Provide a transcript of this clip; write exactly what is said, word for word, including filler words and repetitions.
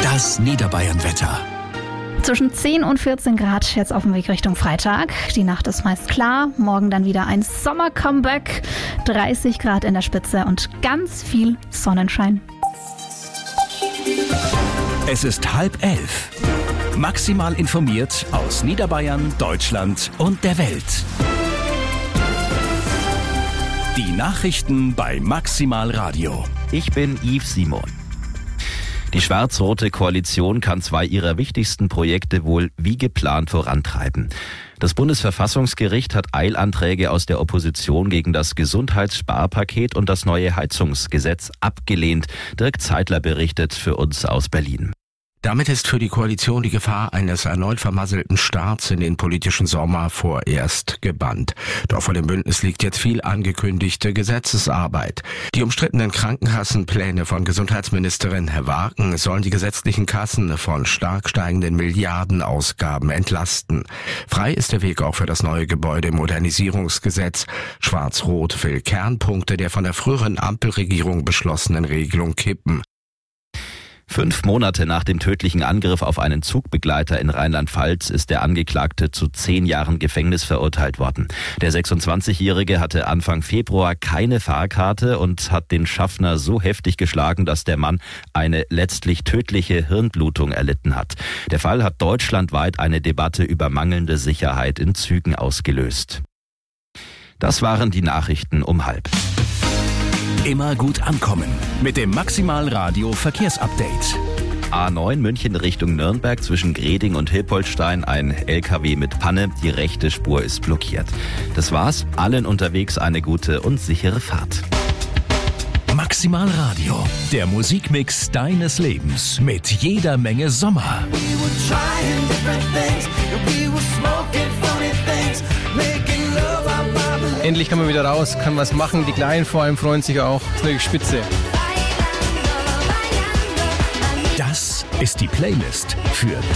Das Niederbayern-Wetter. Zwischen zehn und vierzehn Grad jetzt auf dem Weg Richtung Freitag. Die Nacht ist meist klar. Morgen dann wieder ein Sommer-Comeback. dreißig Grad in der Spitze und ganz viel Sonnenschein. Es ist halb elf. Maximal informiert aus Niederbayern, Deutschland und der Welt. Die Nachrichten bei Maximal Radio. Ich bin Yves Simon. Die schwarz-rote Koalition kann zwei ihrer wichtigsten Projekte wohl wie geplant vorantreiben. Das Bundesverfassungsgericht hat Eilanträge aus der Opposition gegen das Gesundheitssparpaket und das neue Heizungsgesetz abgelehnt. Dirk Zeitler berichtet für uns aus Berlin. Damit ist für die Koalition die Gefahr eines erneut vermasselten Starts in den politischen Sommer vorerst gebannt. Doch vor dem Bündnis liegt jetzt viel angekündigte Gesetzesarbeit. Die umstrittenen Krankenkassenpläne von Gesundheitsministerin Wagen sollen die gesetzlichen Kassen von stark steigenden Milliardenausgaben entlasten. Frei ist der Weg auch für das neue Gebäudemodernisierungsgesetz. Schwarz-Rot will Kernpunkte der von der früheren Ampelregierung beschlossenen Regelung kippen. Fünf Monate nach dem tödlichen Angriff auf einen Zugbegleiter in Rheinland-Pfalz ist der Angeklagte zu zehn Jahren Gefängnis verurteilt worden. Der sechsundzwanzigjährige hatte Anfang Februar keine Fahrkarte und hat den Schaffner so heftig geschlagen, dass der Mann eine letztlich tödliche Hirnblutung erlitten hat. Der Fall hat deutschlandweit eine Debatte über mangelnde Sicherheit in Zügen ausgelöst. Das waren die Nachrichten um halb. Immer gut ankommen mit dem Maximal Radio Verkehrsupdate. A neun München Richtung Nürnberg zwischen Greding und Hilpoltstein ein L K W mit Panne. Die rechte Spur ist blockiert. Das war's. Allen unterwegs eine gute und sichere Fahrt. Maximal Radio, der Musikmix deines Lebens mit jeder Menge Sommer. Endlich kann man wieder raus, kann was machen. Die Kleinen vor allem freuen sich auch. Das ist wirklich spitze. Das ist die Playlist für